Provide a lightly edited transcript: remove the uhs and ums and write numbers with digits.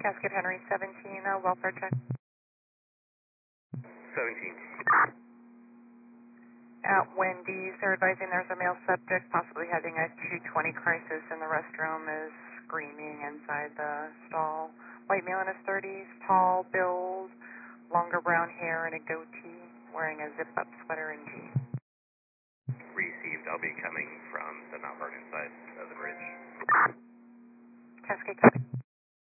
Casket Henry 17, welfare check. 17. At Wendy's, they're advising there's a male subject possibly having a 220 crisis in the restroom, is screaming inside the stall. White male in his 30s, tall, build, longer brown hair and a goatee, wearing a zip-up sweater and jeans.